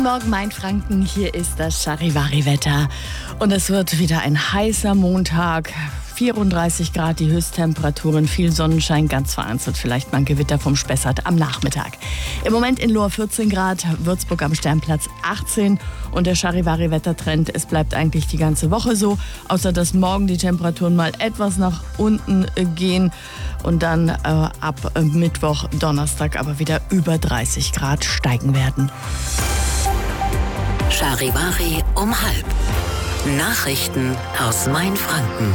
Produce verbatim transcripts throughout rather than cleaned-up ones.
Guten Morgen, Mainfranken. Hier ist das Charivari-Wetter. Und es wird wieder ein heißer Montag. vierunddreißig Grad die Höchsttemperaturen, viel Sonnenschein, ganz vereinzelt vielleicht mal ein Gewitter vom Spessart am Nachmittag. Im Moment in Lohr vierzehn Grad, Würzburg am Sternplatz achtzehn. Und der Charivari-Wettertrend, es bleibt eigentlich die ganze Woche so, außer dass morgen die Temperaturen mal etwas nach unten gehen und dann äh, ab Mittwoch, Donnerstag aber wieder über dreißig Grad steigen werden. Charivari um halb. Nachrichten aus Mainfranken.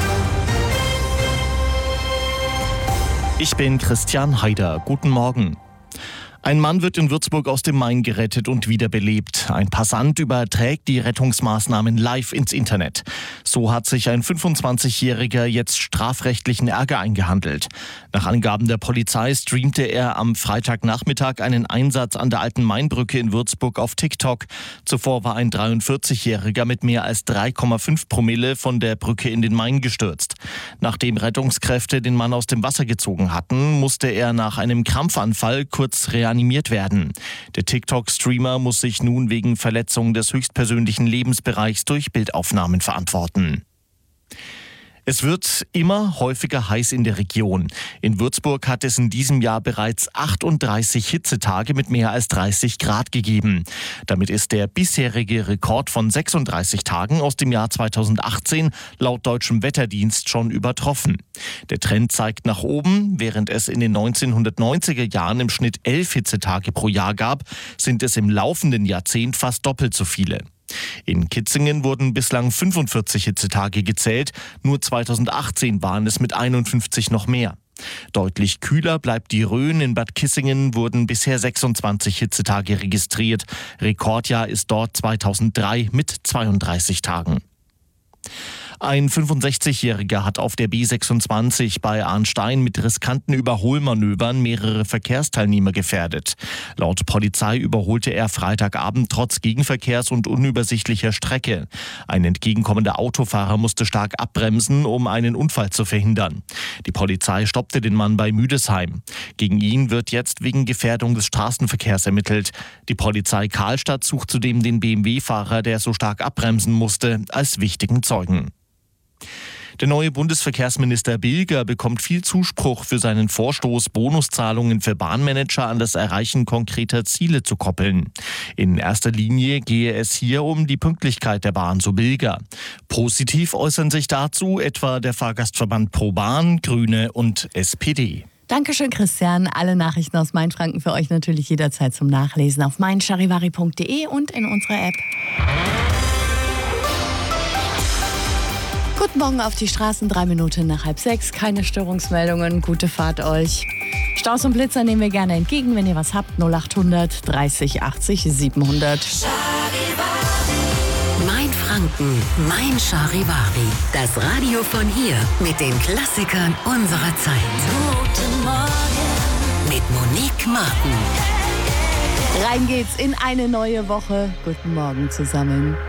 Ich bin Christian Haider. Guten Morgen. Ein Mann wird in Würzburg aus dem Main gerettet und wiederbelebt. Ein Passant überträgt die Rettungsmaßnahmen live ins Internet. So hat sich ein fünfundzwanzigjähriger jetzt strafrechtlichen Ärger eingehandelt. Nach Angaben der Polizei streamte er am Freitagnachmittag einen Einsatz an der Alten Mainbrücke in Würzburg auf TikTok. Zuvor war ein dreiundvierzigjähriger mit mehr als drei Komma fünf Promille von der Brücke in den Main gestürzt. Nachdem Rettungskräfte den Mann aus dem Wasser gezogen hatten, musste er nach einem Krampfanfall kurz reanimiert werden. Der TikTok-Streamer muss sich nun wegen Verletzung des höchstpersönlichen Lebensbereichs durch Bildaufnahmen verantworten. Es wird immer häufiger heiß in der Region. In Würzburg hat es in diesem Jahr bereits achtunddreißig Hitzetage mit mehr als dreißig Grad gegeben. Damit ist der bisherige Rekord von sechsunddreißig Tagen aus dem Jahr zweitausendachtzehn laut Deutschem Wetterdienst schon übertroffen. Der Trend zeigt nach oben. Während es in den neunzehnhundertneunziger Jahren im Schnitt elf Hitzetage pro Jahr gab, sind es im laufenden Jahrzehnt fast doppelt so viele. In Kitzingen wurden bislang fünfundvierzig Hitzetage gezählt, nur zweitausendachtzehn waren es mit einundfünfzig noch mehr. Deutlich kühler bleibt die Rhön. In Bad Kissingen wurden bisher sechsundzwanzig Hitzetage registriert. Rekordjahr ist dort zweitausenddrei mit zweiunddreißig Tagen. Ein fünfundsechzigjähriger hat auf der B sechsundzwanzig bei Arnstein mit riskanten Überholmanövern mehrere Verkehrsteilnehmer gefährdet. Laut Polizei überholte er Freitagabend trotz Gegenverkehrs und unübersichtlicher Strecke. Ein entgegenkommender Autofahrer musste stark abbremsen, um einen Unfall zu verhindern. Die Polizei stoppte den Mann bei Müdesheim. Gegen ihn wird jetzt wegen Gefährdung des Straßenverkehrs ermittelt. Die Polizei Karlstadt sucht zudem den B M W-Fahrer, der so stark abbremsen musste, als wichtigen Zeugen. Der neue Bundesverkehrsminister Bilger bekommt viel Zuspruch für seinen Vorstoß, Bonuszahlungen für Bahnmanager an das Erreichen konkreter Ziele zu koppeln. In erster Linie gehe es hier um die Pünktlichkeit der Bahn, so Bilger. Positiv äußern sich dazu etwa der Fahrgastverband ProBahn, Grüne und S P D. Dankeschön, Christian. Alle Nachrichten aus Mainfranken für euch natürlich jederzeit zum Nachlesen auf mein charivari punkt de und in unserer App. Guten Morgen auf die Straßen, drei Minuten nach halb sechs. Keine Störungsmeldungen, gute Fahrt euch. Staus und Blitzer nehmen wir gerne entgegen, wenn ihr was habt. null achthundert dreißig achtzig siebenhundert. Mainfranken, mein Charivari. Das Radio von hier mit den Klassikern unserer Zeit. Guten Morgen mit Monique Martin. Rein geht's in eine neue Woche. Guten Morgen zusammen.